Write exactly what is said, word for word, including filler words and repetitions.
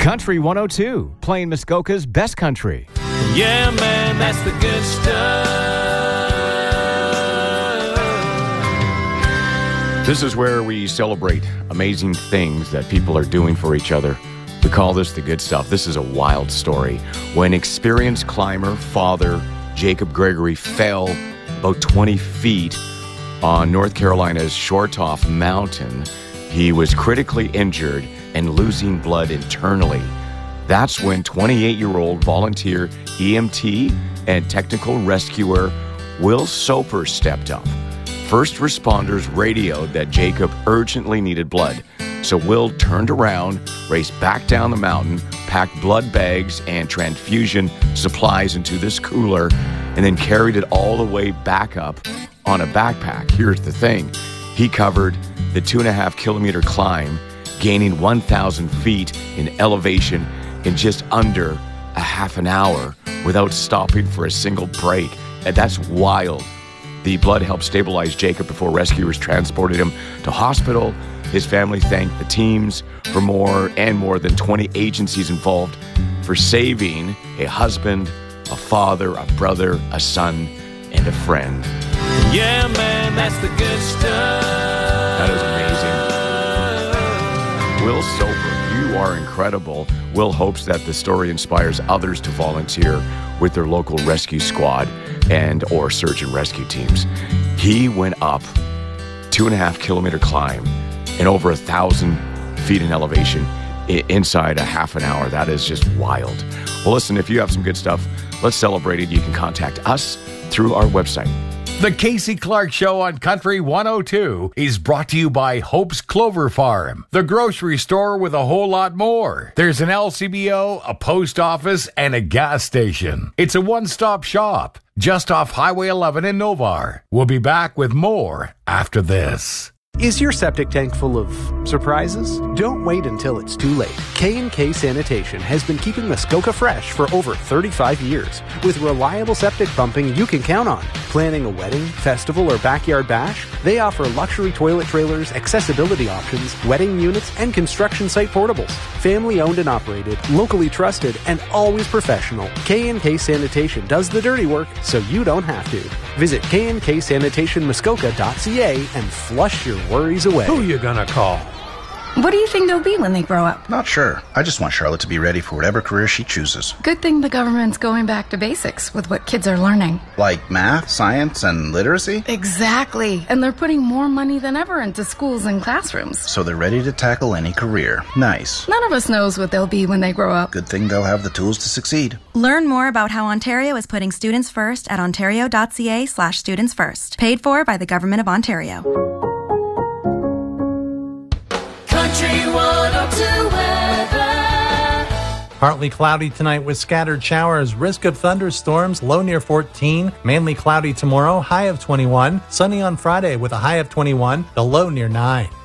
Country one oh two, playing Muskoka's best country. Yeah, man, that's the good stuff. This is where we celebrate amazing things that people are doing for each other. We call this the good stuff. This is a wild story. When experienced climber, father Jacob Gregory, fell about twenty feet on North Carolina's Shortoff Mountain, he was critically injured and losing blood internally. That's when twenty-eight-year-old volunteer E M T and technical rescuer Will Soper stepped up. First responders radioed that Jacob urgently needed blood. So Will turned around, raced back down the mountain, packed blood bags and transfusion supplies into this cooler, and then carried it all the way back up on a backpack. Here's the thing. He covered the two and a half kilometer climb, gaining one thousand feet in elevation in just under a half an hour without stopping for a single break. And that's wild. The blood helped stabilize Jacob before rescuers transported him to hospital. His family thanked the teams for more and more than twenty agencies involved for saving a husband, a father, a brother, a son, and a friend. Yeah, man, that's the good stuff. That is amazing. Will Soper, you are incredible. Will hopes that the story inspires others to volunteer with their local rescue squad and or search and rescue teams. He went up two and a half kilometer climb and over a thousand feet in elevation I- inside a half an hour. That is just wild. Well, listen, if you have some good stuff, let's celebrate it. You can contact us through our website. The Casey Clark Show on Country one oh two is brought to you by Hope's Clover Farm, the grocery store with a whole lot more. There's an L C B O, a post office, and a gas station. It's a one-stop shop just off Highway eleven in Novar. We'll be back with more after this. Is your septic tank full of surprises? Don't wait until it's too late. K and K Sanitation has been keeping Muskoka fresh for over thirty-five years. With reliable septic pumping you can count on. Planning a wedding, festival, or backyard bash? They offer luxury toilet trailers, accessibility options, wedding units, and construction site portables. Family owned and operated, locally trusted, and always professional. K and K Sanitation does the dirty work so you don't have to. Visit K and K Sanitation Muskoka dot C A and flush your worries away. Who you gonna call? What do you think they'll be when they grow up? Not sure. I just want Charlotte to be ready for whatever career she chooses. Good thing the government's going back to basics with what kids are learning. Like math, science, and literacy? Exactly. And they're putting more money than ever into schools and classrooms. So they're ready to tackle any career. Nice. None of us knows what they'll be when they grow up. Good thing they'll have the tools to succeed. Learn more about how Ontario is putting students first at ontario dot c a slash students first. Paid for by the Government of Ontario. Country one oh two weather. Partly cloudy tonight with scattered showers. Risk of thunderstorms, low near fourteen. Mainly cloudy tomorrow, high of twenty-one. Sunny on Friday with a high of twenty-one, the low near nine.